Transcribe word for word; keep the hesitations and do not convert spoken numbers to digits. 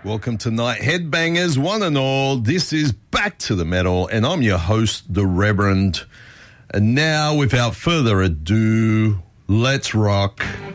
Welcome to Night Headbangers, one and all. This is Back to the Metal, and I'm your host, the Reverend. And now, without further ado, let's rock.